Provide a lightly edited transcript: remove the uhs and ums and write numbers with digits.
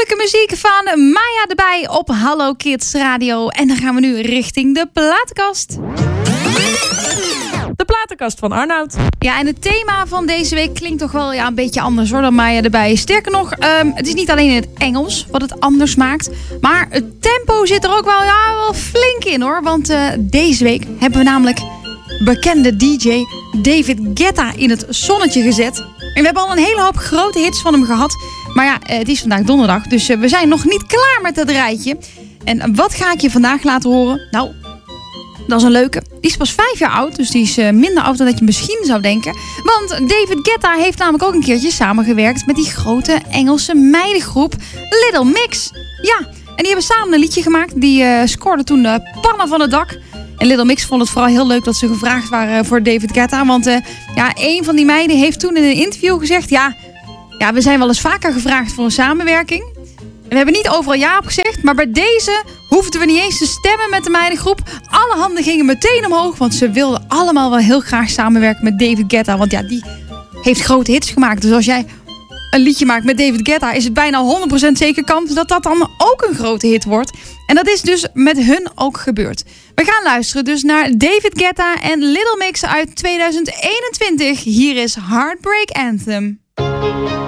heerlijke muziek van Maya erbij op Hallo Kids Radio. En dan gaan we nu richting de platenkast. De platenkast van Arnoud. Ja, en het thema van deze week klinkt toch wel een beetje anders hoor dan Maya erbij. Sterker nog, het is niet alleen in het Engels wat het anders maakt. Maar het tempo zit er ook wel flink in hoor. Want deze week hebben we namelijk bekende DJ David Guetta in het zonnetje gezet. En we hebben al een hele hoop grote hits van hem gehad. Maar ja, het is vandaag donderdag, dus we zijn nog niet klaar met dat rijtje. En wat ga ik je vandaag laten horen? Nou, dat is een leuke. Die is pas 5 jaar oud, dus die is minder oud dan dat je misschien zou denken. Want David Guetta heeft namelijk ook een keertje samengewerkt met die grote Engelse meidengroep Little Mix. Ja, en die hebben samen een liedje gemaakt. Die scoorde toen de pannen van het dak. En Little Mix vond het vooral heel leuk dat ze gevraagd waren voor David Guetta. Want een van die meiden heeft toen in een interview gezegd... Ja, we zijn wel eens vaker gevraagd voor een samenwerking. En we hebben niet overal ja op gezegd. Maar bij deze hoefden we niet eens te stemmen met de meidengroep. Alle handen gingen meteen omhoog. Want ze wilden allemaal wel heel graag samenwerken met David Guetta. Want ja, die heeft grote hits gemaakt. Dus als jij een liedje maakt met David Guetta... is het bijna 100% zeker kans dat dat dan ook een grote hit wordt. En dat is dus met hun ook gebeurd. We gaan luisteren dus naar David Guetta en Little Mix uit 2021. Hier is Heartbreak Anthem.